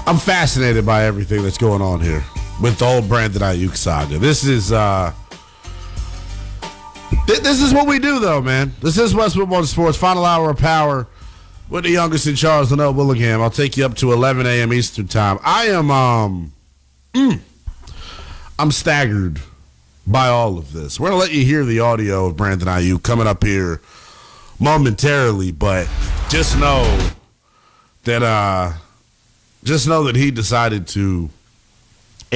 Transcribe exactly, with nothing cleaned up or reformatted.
I'm fascinated by everything that's going on here with the whole Brandon Ayuk saga. This is uh, th- this is what we do, though, man. This is Westwood Motorsports, final hour of power with the youngest in Charles, Linnell Willingham. I'll take you up to eleven a.m. Eastern time. I am um, mm, I'm staggered by all of this. We're gonna let you hear the audio of Brandon Ayuk coming up here momentarily, but just know that uh, just know that he decided to